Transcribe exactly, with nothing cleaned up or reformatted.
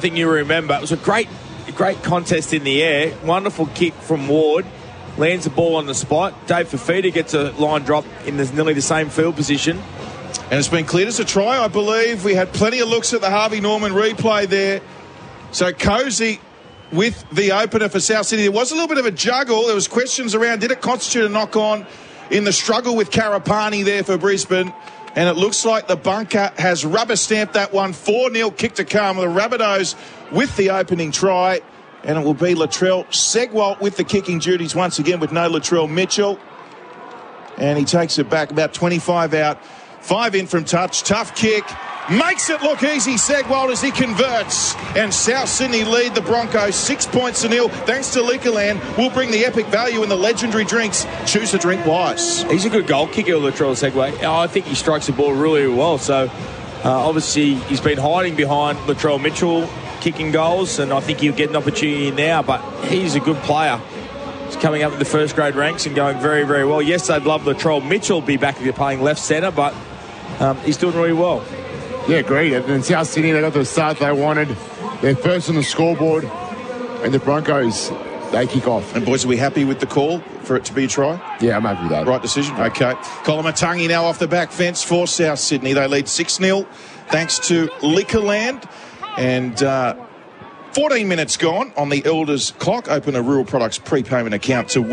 something you remember. It was a great, great contest in the air. Wonderful kick from Ward. Lands the ball on the spot. Dave Fafita gets a line drop in the, nearly the same field position. And it's been cleared as a try, I believe. We had plenty of looks at the Harvey Norman replay there. So Cozy with the opener for South Sydney. There was a little bit of a juggle. There was questions around, did it constitute a knock-on in the struggle with Karapani there for Brisbane? And it looks like the bunker has rubber-stamped that one. four nil kick to come. The Rabbitohs with the opening try. And it will be Latrell Segwalt with the kicking duties once again with no Latrell Mitchell. And he takes it back about twenty-five out. Five in from touch. Tough kick. Makes it look easy, Segwalt, as he converts. And South Sydney lead the Broncos six points to nil. Thanks to Liquorland. Will bring the epic value in the legendary drinks. Choose to drink wise. He's a good goal kicker, Latrell Segwalt. Oh, I think he strikes the ball really well. So, uh, obviously, he's been hiding behind Latrell Mitchell, kicking goals, and I think he'll get an opportunity now, but he's a good player. He's coming up in the first grade ranks and going very, very well. Yes, they'd love Latrell Mitchell be back if they're playing left centre, but um, he's doing really well. Yeah, great. And in South Sydney, they got the start they wanted. They're first on the scoreboard, and the Broncos, they kick off. And boys, are we happy with the call for it to be a try? Yeah, I'm happy with that. Right decision. Okay. Kolomatangi now off the back fence for South Sydney. They lead six nil thanks to Liquorland. And uh, fourteen minutes gone on the Elders clock. Open a Rural Products prepayment account to win.